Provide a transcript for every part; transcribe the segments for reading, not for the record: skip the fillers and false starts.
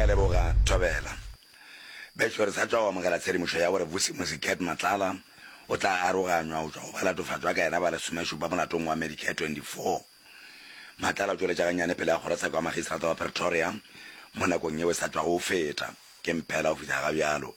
leboga Thobela Bechore sa tswa mogala tshedimošo ya gore Vusi Musiket Matlala o tla aroganywa o tswa go balatofatswa ka ena ba le somešupa molatong wa Medicare 24 Matlala o tsweletšaganyane pele a kgorotsa kwa magistrata wa Pretoria mo nakong yeo sa tswa go feta ke mphela o fitlha ga bjalo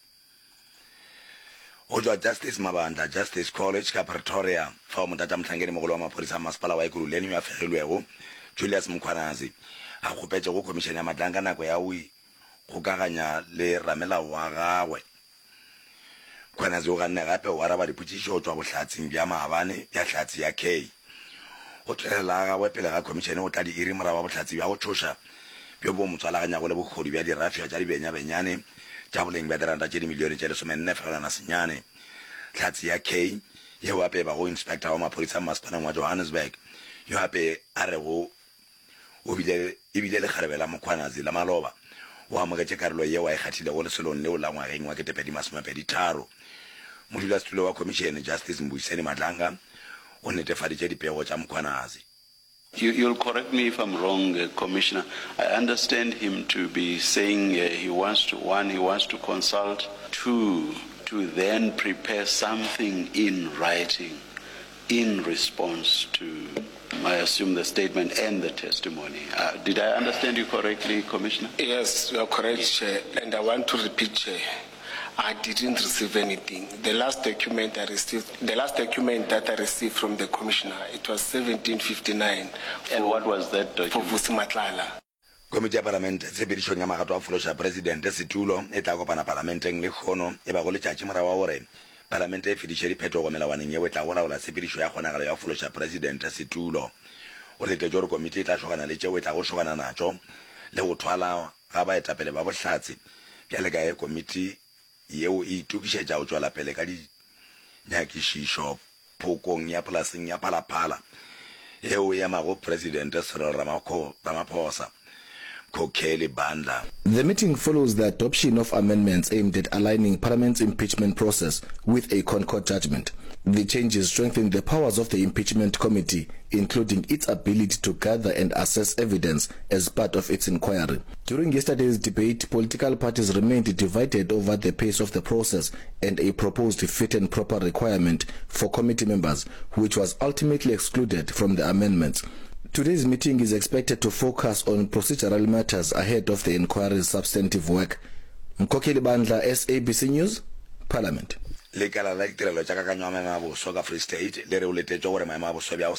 o tswa Justice Mabandla Justice College ka Pretoria fa o motata motlhankedi mogolo wa maphodisa masepala wa Ekurhuleni yo a fegilwego Julius Mkhwanazi a khopetse go komishene ya matlanga nako ya go kgokaganya le ramelao wa gagwe Mkhwanazi o ganne gape o araba dipotšišo go tswa bohlatsing bja maabane ya hlatsi ya K go tšwelela gagwe pele ga komishene o tla di iri morago bohlatsi bja go tšhoša bjo bo motswalaganyago le bokgodi bja dirafia tša dibenya-benyane tša boleng bja diranta tše dimilione tše 14.9 hlatsi ya K yeo ape ba go inspector wa maphodisa masepaleng wa Johannesburg yo ape a re go ebile le kgarebe la Mkhwanazi la maloba o amogetše karolo yeo a e kgathilego lesolong leo la ngwageng wa 2023 modulasetulo wa komishene Justice Mbuyiseni Madlanga o netefaditše dipego tša Mkhwanazi. You'll correct me if I'm wrong, Commissioner. I understand him to be saying he wants to consult, to then prepare something in writing in response to, I assume, the statement and the testimony. Did I understand you correctly, Commissioner? Yes, you are correct, Chair. And I want to repeat, Chair, I didn't receive anything. The last document that I received from the Commissioner, it was 1759. And what was that document? For Vusi Matlala. Komiti ya Parlamente tshepedišong ya magato a folosha Presidente Setulo e tla kopana Parlamenteng le kgono e ba go letšatši morago wa gore Parlamente e fediše diphetogo melawaneng yeo e tla go laola tshepedišo ya kgonagalo ya folosha Presidente Setulo o letšetše gore komiti e tla šogana le tšeo e tla go šogana natšo le go thwala ga baetapele ba bohlatsi bjale ka komiti yeo e itukišetša go tšwela pele ka dinyakišišo phokong ya polaseng ya Phalaphala yeo e emago Presidente Cyril Ramaphosa. The meeting follows the adoption of amendments aimed at aligning Parliament's impeachment process with a Concord judgment. The changes strengthen the powers of the impeachment committee, including its ability to gather and assess evidence as part of its inquiry. During yesterday's debate, political parties remained divided over the pace of the process and a proposed fit and proper requirement for committee members, which was ultimately excluded from the amendments. Today's meeting is expected to focus on procedural matters ahead of the inquiry's substantive work. Mkhokeli Bandla, SABC News, Parliament. Lekala la ditirelo tša kakanyo ya maemo a boswa ka Free State le re o letetše gore maemo a boswa bja